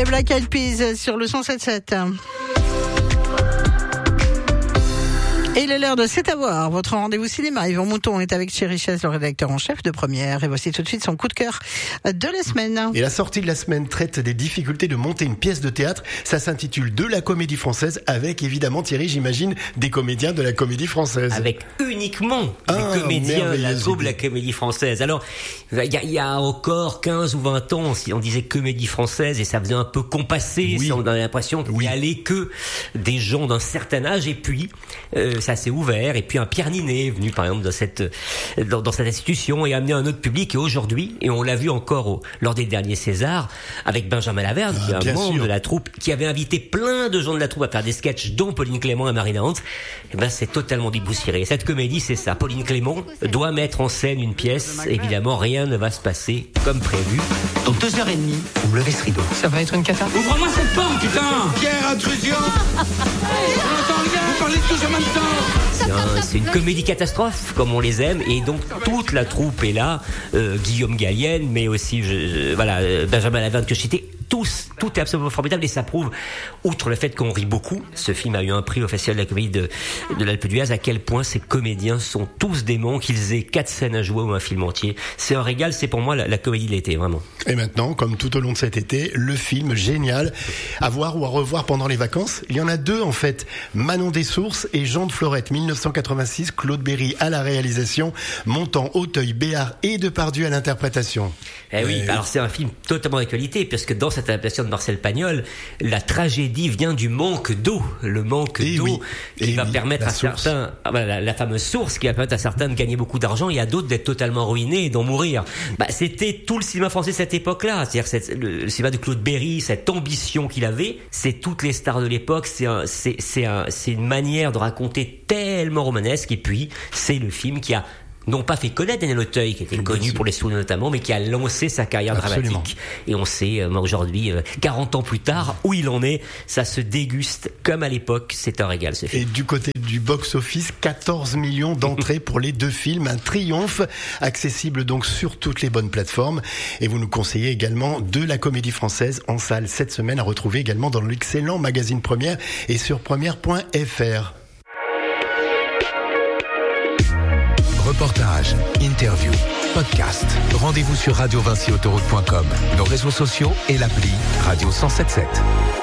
Les Black Eyed Peas sur le 107.7. Et il est l'heure de C'est à voir, votre rendez-vous cinéma. Yvon Mouton est avec Thierry Chaise, le rédacteur en chef de Première. Et voici tout de suite son coup de cœur de la semaine. Et la sortie de la semaine traite des difficultés de monter une pièce de théâtre. Ça s'intitule De la Comédie Française, avec évidemment, Thierry, j'imagine, des comédiens de la Comédie Française. Avec uniquement des comédiens de la troupe de la Comédie Française. Alors, il y a encore 15 ou 20 ans, on disait Comédie Française et ça faisait un peu compasser. Oui. On avait l'impression qu'il n'y allait que des gens d'un certain âge. Et puis, ça s'est ouvert. Et puis, un Pierre Ninet est venu, par exemple, dans cette institution et a amené un autre public. Et aujourd'hui, et on l'a vu encore lors des derniers Césars, avec Benjamin Laverne, qui est un membre de la troupe, qui avait invité plein de gens de la troupe à faire des sketchs, dont Pauline Clément et Marina Hans. Et ben, c'est totalement déboussiéré. Cette comédie, c'est ça. Pauline Clément doit mettre en scène une pièce. Évidemment, rien ne va se passer comme prévu. Dans 2h30, vous me levez ce rideau. Ça va être une cata. Ouvre-moi cette porte, putain! Pierre, intrusion. Vous parlez tous en même temps. C'est une comédie catastrophe, comme on les aime, et donc toute la troupe est là. Guillaume Gallienne, mais aussi Benjamin Laverne que je citais. Tout est absolument formidable et ça prouve, outre le fait qu'on rit beaucoup, ce film a eu un prix au Festival de la Comédie de l'Alpe d'Huez, à quel point ces comédiens sont tous démons, qu'ils aient 4 scènes à jouer ou un film entier. C'est un régal, c'est pour moi la comédie de l'été, vraiment. Et maintenant, comme tout au long de cet été, le film génial à voir ou à revoir pendant les vacances. Il y en a 2 en fait, Manon Dessources et Jean de Florette, 1986, Claude Berry à la réalisation, Montand, Auteuil, Béard et Depardieu à l'interprétation. Oui, alors c'est un film totalement d'actualité, parce que dans cette adaptation de Marcel Pagnol, la tragédie vient du manque d'eau, le manque d'eau qui va permettre à certains, la fameuse source qui va permettre à certains de gagner beaucoup d'argent et à d'autres d'être totalement ruinés et d'en mourir. C'était tout le cinéma français de cette époque-là, c'est-à-dire le cinéma de Claude Berry, cette ambition qu'il avait, c'est toutes les stars de l'époque, c'est une manière de raconter tellement romanesque, et puis c'est le film qui a non pas fait connaître Daniel Auteuil, qui était connu pour les Sous notamment, mais qui a lancé sa carrière dramatique. Et on sait aujourd'hui, 40 ans plus tard, où il en est. Ça se déguste comme à l'époque. C'est un régal, ce film. Et du côté du box-office, 14 millions d'entrées pour les 2 films. Un triomphe, accessible donc sur toutes les bonnes plateformes. Et vous nous conseillez également De la Comédie Française en salle cette semaine, à retrouver également dans l'excellent magazine Première et sur première.fr. Reportages, interviews, podcasts. Rendez-vous sur radiovinciautoroute.com, nos réseaux sociaux et l'appli Radio 107.7.